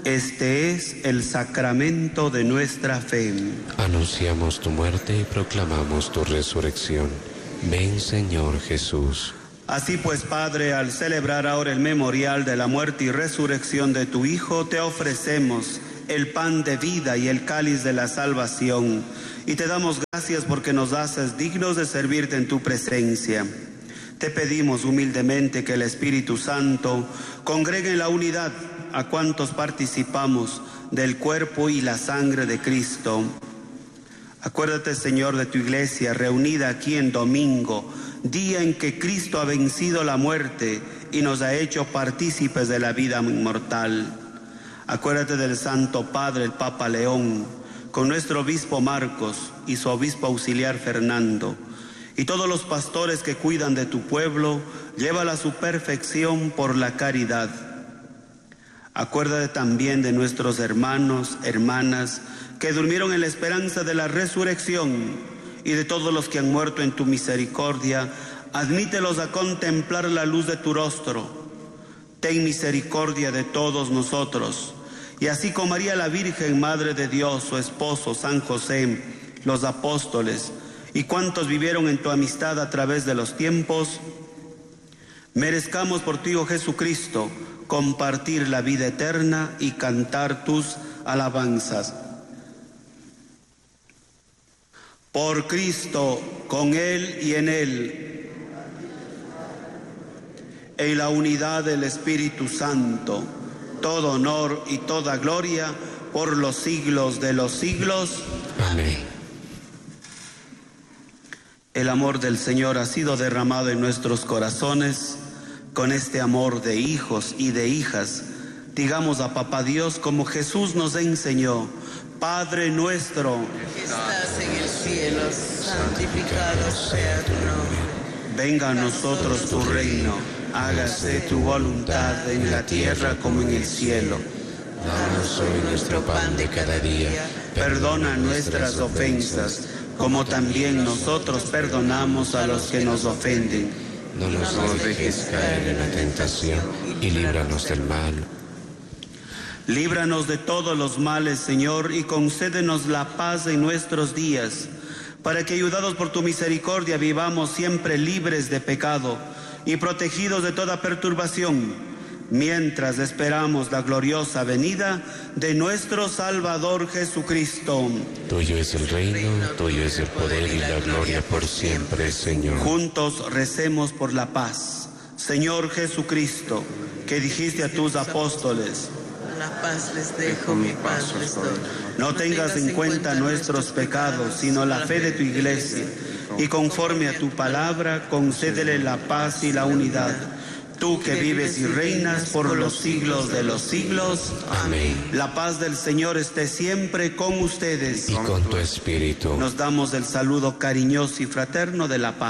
Este es el sacramento de nuestra fe. Anunciamos tu muerte y proclamamos tu resurrección. Ven, Señor Jesús. Así pues, Padre, al celebrar ahora el memorial de la muerte y resurrección de tu Hijo, te ofrecemos el pan de vida y el cáliz de la salvación, y te damos gracias porque nos haces dignos de servirte en tu presencia. Te pedimos humildemente que el Espíritu Santo congregue en la unidad a cuantos participamos del cuerpo y la sangre de Cristo. Acuérdate, Señor, de tu iglesia reunida aquí en domingo, día en que Cristo ha vencido la muerte y nos ha hecho partícipes de la vida inmortal. Acuérdate del Santo Padre, el Papa León, con nuestro obispo Marcos y su obispo auxiliar Fernando, y todos los pastores que cuidan de tu pueblo, llévala a su perfección por la caridad. Acuérdate también de nuestros hermanos, hermanas, que durmieron en la esperanza de la resurrección, y de todos los que han muerto en tu misericordia, admítelos a contemplar la luz de tu rostro. Ten misericordia de todos nosotros, y así como María la Virgen, Madre de Dios, su esposo, San José, los apóstoles, y cuantos vivieron en tu amistad a través de los tiempos, merezcamos por tu Hijo Jesucristo compartir la vida eterna y cantar tus alabanzas. Por Cristo, con Él y en Él, en la unidad del Espíritu Santo, todo honor y toda gloria por los siglos de los siglos. Amén. El amor del Señor ha sido derramado en nuestros corazones. Con este amor de hijos y de hijas, digamos a Papá Dios como Jesús nos enseñó: Padre nuestro, que estás en el cielo, santificado sea tu nombre. Venga a nosotros tu reino, hágase tu voluntad en la tierra como en el cielo. Danos hoy nuestro pan de cada día. Perdona nuestras ofensas, como también nosotros perdonamos a los que nos ofenden. No nos dejes caer en la tentación y líbranos del mal. Líbranos de todos los males, Señor, y concédenos la paz en nuestros días, para que, ayudados por tu misericordia, vivamos siempre libres de pecado y protegidos de toda perturbación, mientras esperamos la gloriosa venida de nuestro Salvador Jesucristo. Tuyo es el reino, tuyo es el poder y la gloria por siempre, Señor. Juntos recemos por la paz. Señor Jesucristo, que dijiste a tus apóstoles: La paz les dejo, mi paz les doy. no tengas en cuenta nuestros pecados, sino la fe de tu iglesia, y conforme a tu palabra, concédele la paz y la unidad. Tú que vives y reinas por los siglos de los siglos. Amén. La paz del Señor esté siempre con ustedes. Y con tu espíritu. Nos damos el saludo cariñoso y fraterno de la paz.